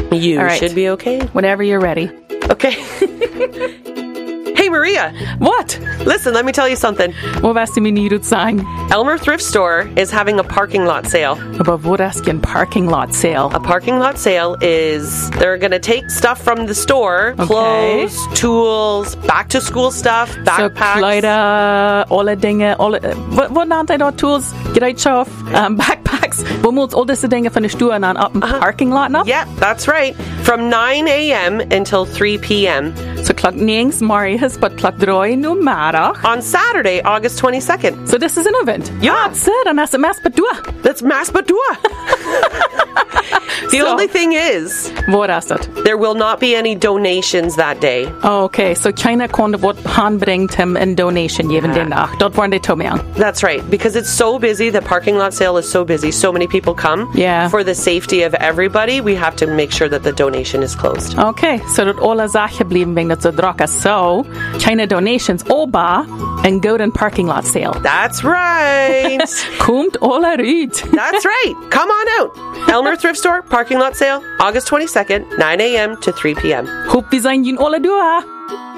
You All right. should be okay. Whenever you're ready. Okay. Hey, Maria. What? Listen, let me tell you something. Vad var det min ut sang? Elmer Thrift Store is having a parking lot sale. About vad är en parking lot sale? A parking lot sale is they're going to take stuff from the store, Okay. clothes, tools, back to school stuff, Så backpacks. kläder, alla dinge, vad namnet då? Tools, gereedschap, backpacks. Vad måste alla dessa dinge från stugan upp en parking lot nå? Yeah, that's right. From 9 a.m. until 3 p.m. Så klockan 9 Marius, but klockan 3 nu middag. on Saturday, August 22nd. So this is an event. Yeah. Så den är SMS på du. That's Maspadua. The So- only thing is, Vad är det? there will not be any donations that day. Okay, so China kunde vårt handbringt hem en donation given den dag. Dort var det tommy. That's right, because it's so busy. The parking lot sale is so busy. So many people come. Yeah. For the safety of everybody, we have to make sure that the donation is closed. Okay, so dat alla Sachen blieben wegen dat so draka. So, China donations oba and golden parking lot sale. That's right. Kommt alla ut. That's right. Come on out. Elmer Thrift Store, parking lot sale, August 22nd, 9 a.m. to 3 p.m. Hopp vi sein alla du.